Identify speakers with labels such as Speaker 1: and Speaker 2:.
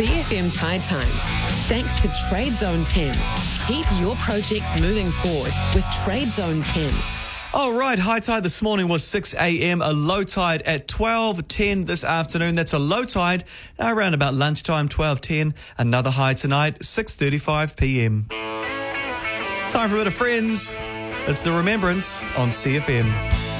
Speaker 1: CFM Tide Times. Thanks to Trade Zone Thames. Keep your project moving forward with Trade Zone Thames.
Speaker 2: All right, high tide this morning was 6 a.m, a low tide at 12:10 this afternoon. That's a low tide around about lunchtime, 12:10. Another high tonight, 6:35 p.m. Time for a bit of Friends. It's The Remembrance on CFM.